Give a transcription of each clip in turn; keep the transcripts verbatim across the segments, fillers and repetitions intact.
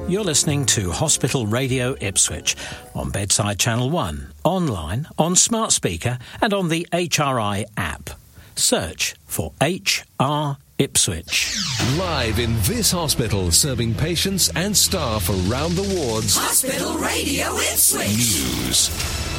You're listening to Hospital Radio Ipswich on Bedside Channel one, online, on smart speaker and on the H R I app. Search for H R Ipswich. Live in this hospital, serving patients and staff around the wards. Hospital Radio Ipswich. News.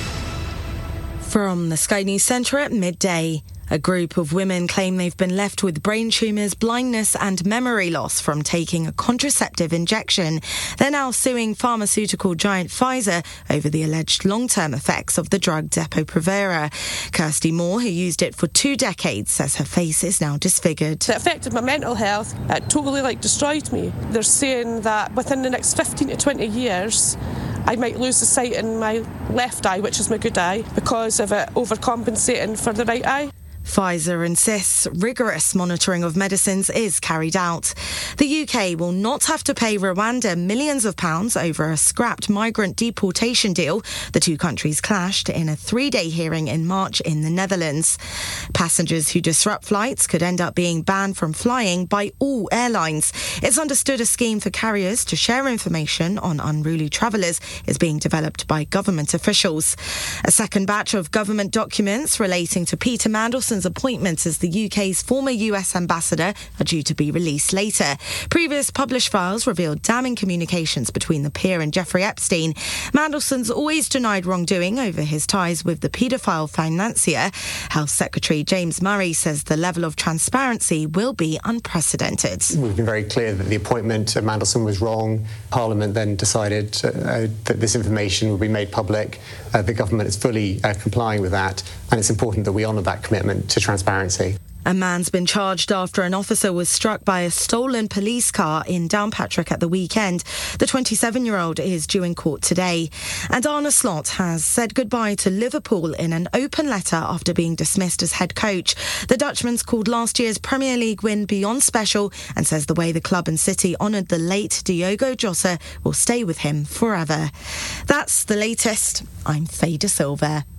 From the Sky News Centre at midday. A group of women claim they've been left with brain tumours, blindness and memory loss from taking a contraceptive injection. They're now suing pharmaceutical giant Pfizer over the alleged long-term effects of the drug Depo-Provera. Kirsty Moore, who used it for two decades, says her face is now disfigured. It affected my mental health. It totally, like, destroyed me. They're saying that within the next fifteen to twenty years, I might lose the sight in my left eye, which is my good eye, because of it overcompensating for the right eye. Pfizer insists rigorous monitoring of medicines is carried out. The U K will not have to pay Rwanda millions of pounds over a scrapped migrant deportation deal. The two countries clashed in a three-day hearing in March in the Netherlands. Passengers who disrupt flights could end up being banned from flying by all airlines. It's understood a scheme for carriers to share information on unruly travellers is being developed by government officials. A second batch of government documents relating to Peter Mandelson's appointment as the U K's former U S ambassador are due to be released later. Previous published files revealed damning communications between the peer and Jeffrey Epstein. Mandelson's always denied wrongdoing over his ties with the paedophile financier. Health Secretary James Murray says the level of transparency will be unprecedented. We've been very clear that the appointment of Mandelson was wrong. Parliament then decided uh, that this information would be made public. Uh, the government is fully uh, complying with that, and it's important that we honour that commitment to transparency. A man's been charged after an officer was struck by a stolen police car in Downpatrick at the weekend. The twenty-seven-year-old is due in court today. And Arne Slot has said goodbye to Liverpool in an open letter after being dismissed as head coach. The Dutchman's called last year's Premier League win beyond special and says the way the club and city honoured the late Diogo Jota will stay with him forever. That's the latest. I'm Faye De Silva.